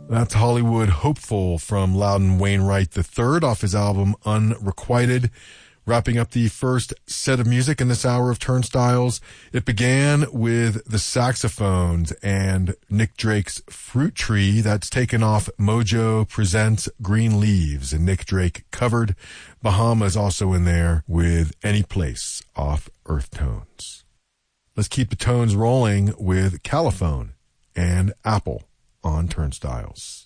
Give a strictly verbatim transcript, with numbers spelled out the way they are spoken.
That's Hollywood Hopeful from Loudon Wainwright the third off his album Unrequited. Wrapping up the first set of music in this hour of Turnstiles, it began with the saxophones and Nick Drake's Fruit Tree. That's taken off Mojo Presents Green Leaves, and Nick Drake covered. Bahama's also in there with Any Place off Earth Tones. Let's keep the tones rolling with Caliphone and Apple on Turnstiles.